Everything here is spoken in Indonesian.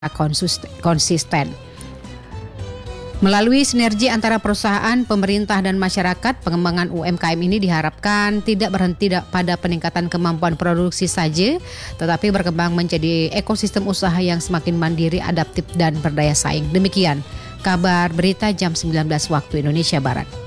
konsisten. Melalui sinergi antara perusahaan, pemerintah, dan masyarakat, pengembangan UMKM ini diharapkan tidak berhenti pada peningkatan kemampuan produksi saja, tetapi berkembang menjadi ekosistem usaha yang semakin mandiri, adaptif, dan berdaya saing. Demikian kabar berita jam 19 waktu Indonesia Barat.